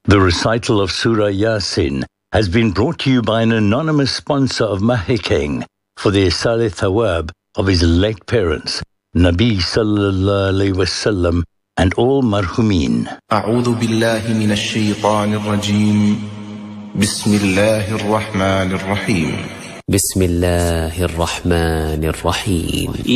The recital of Surah Yasin has been brought to you by an anonymous sponsor of Mahikeng for the Isale Thawab of his late parents, Nabi Sallallahu Alaihi Wasallam, and all marhumin. أعوذ بالله من الشيطان الرجيم. بسم الله الرحمن الرحيم. بسم الله الرحمن الرحيم.